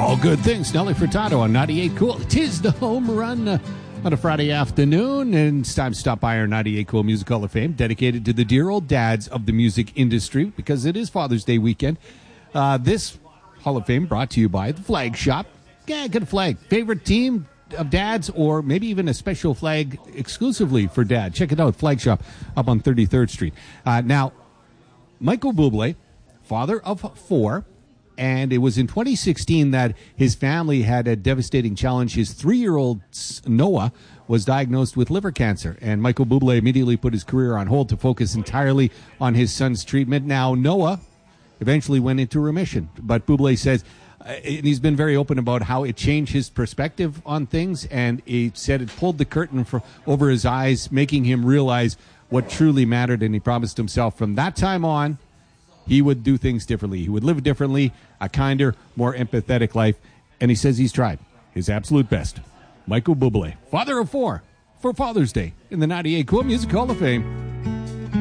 All good things. Nelly Furtado on 98 Cool. Tis the home run on a Friday afternoon, and it's time to stop by our 98 Cool Music Hall of Fame, dedicated to the dear old dads of the music industry, because it is Father's Day weekend. This Hall of Fame brought to you by the Flag Shop. Yeah, get a flag. Favorite team of dads, or maybe even a special flag exclusively for dad. Check it out, Flag Shop, up on 33rd Street. Now, Michael Bublé, father of four, and it was in 2016 that his family had a devastating challenge. His 3-year-old Noah was diagnosed with liver cancer, and Michael Bublé immediately put his career on hold to focus entirely on his son's treatment. Now, Noah eventually went into remission, but Bublé says, and he's been very open about how it changed his perspective on things, and he said it pulled the curtain over his eyes, making him realize what truly mattered, and he promised himself from that time on, he would do things differently. He would live differently, a kinder, more empathetic life. And he says he's tried his absolute best. Michael Bublé, father of four, for Father's Day in the 98 Cool Music Hall of Fame.